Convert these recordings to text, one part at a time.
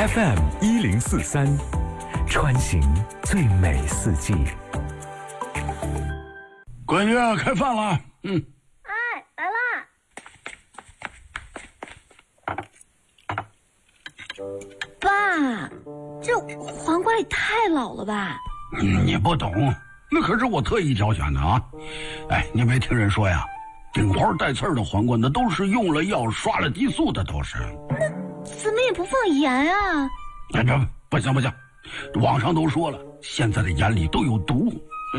FM1043，穿行最美四季。 闺女啊，开饭了。 哎，来啦！爸，这黄瓜也太老了吧？ 你不懂，那可是我特意挑选的啊！哎，你没听人说呀？顶花带刺儿的黄瓜，那都是用了药、刷了激素的，都是。 那怎么也不放盐啊？ 这不行，网上都说了，现在的盐里都有毒。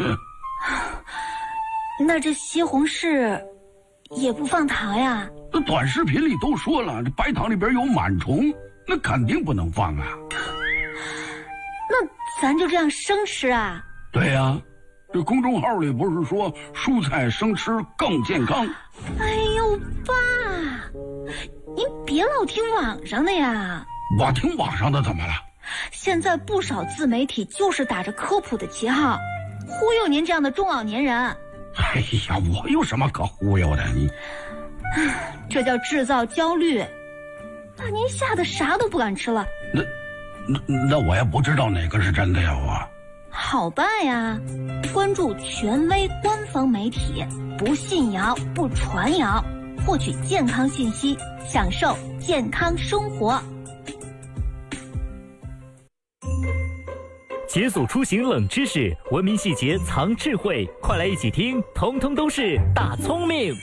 那这西红柿也不放糖呀？ 那短视频里都说了，这白糖里边有螨虫，那肯定不能放啊。 那咱就这样生吃啊？ 对呀，这公众号里不是说蔬菜生吃更健康？ 哎呦，爸，您别老听网上的呀。 我听网上的怎么了？ 现在不少自媒体就是打着科普的旗号，忽悠您这样的中老年人。 哎呀，我有什么可忽悠的？你， 这叫制造焦虑，把您吓得啥都不敢吃了。 那我也不知道哪个是真的呀，我。 好办呀，关注权威官方媒体，不信谣不传谣，获取健康信息，享受健康生活。 解锁出行冷知识，文明细节藏智慧，快来一起听，通通都是大聪明。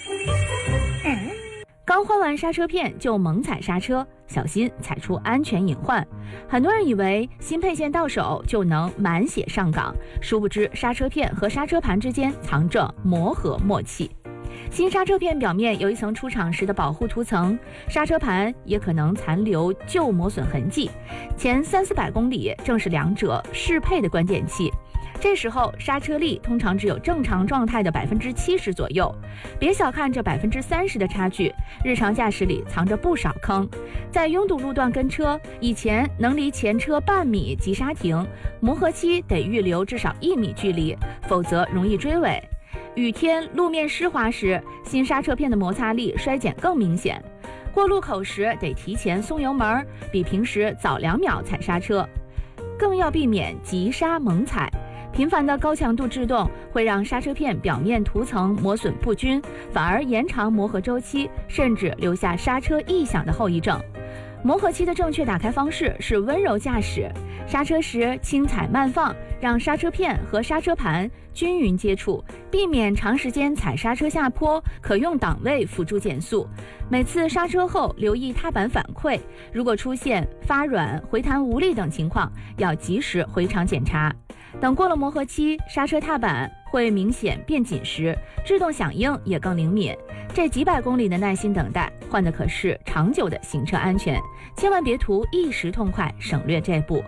刚换完刹车片就猛踩刹车，小心踩出安全隐患。很多人以为新配件到手就能满血上岗，殊不知刹车片和刹车盘之间藏着磨合默契。新刹车片表面有一层出厂时的保护涂层，刹车盘也可能残留旧磨损痕迹。前300-400公里正是两者适配的关键期。这时候刹车力通常只有正常状态的70%左右，别小看这30%的差距，日常驾驶里藏着不少坑。在拥堵路段跟车，以前能离前车半米即刹停，磨合期得预留至少1米距离，否则容易追尾。雨天路面湿滑时，新刹车片的摩擦力衰减更明显。过路口时得提前松油门，比平时早2秒踩刹车，更要避免急刹猛踩。频繁的高强度制动会让刹车片表面涂层磨损不均，反而延长磨合周期，甚至留下刹车异响的后遗症。磨合期的正确打开方式是温柔驾驶，刹车时轻踩慢放，让刹车片和刹车盘均匀接触，避免长时间踩刹车下坡，可用档位辅助减速。每次刹车后留意踏板反馈，如果出现发软、回弹无力等情况，要及时回厂检查。等过了磨合期，刹车踏板会明显变紧实，制动响应也更灵敏。这几百公里的耐心等待，换的可是长久的行车安全，千万别图一时痛快省略这步。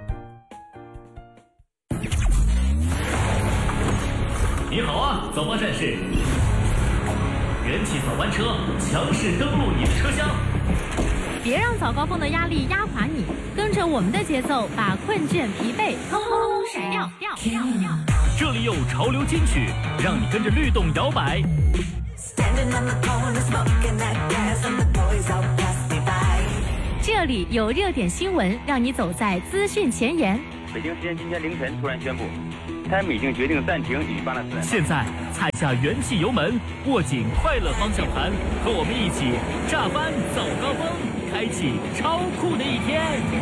你好啊，早八战士！元气扫弯车，强势登陆你的车厢。 别让早高峰的压力压垮你，跟着我们的节奏，把困倦疲惫通通甩掉。 这里有潮流金曲，让你跟着律动摇摆。 这里有热点新闻，让你走在资讯前沿。 北京时间今天凌晨突然宣布，他们已经决定暂停与巴勒斯坦。 现在踩下元气油门，握紧快乐方向盘，和我们一起炸翻早高峰，开启超酷的一天。